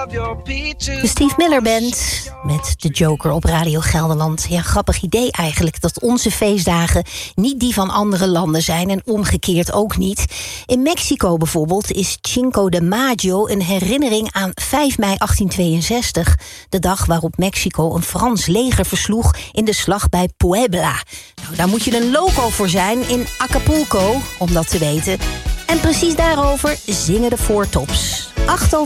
De Steve Miller Band met de Joker op Radio Gelderland. Ja, grappig idee eigenlijk dat onze feestdagen niet die van andere landen zijn en omgekeerd ook niet. In Mexico bijvoorbeeld is Cinco de Mayo een herinnering aan 5 mei 1862. De dag waarop Mexico een Frans leger versloeg in de slag bij Puebla. Nou, daar moet je een loco voor zijn in Acapulco, om dat te weten. En precies daarover zingen de Four Tops. 8